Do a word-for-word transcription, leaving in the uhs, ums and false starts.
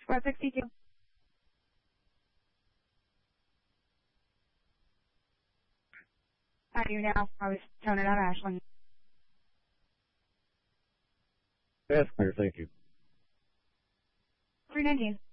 four sixty-two. I do now. I was toning out Ashland. That's clear, thank you. three nineteen.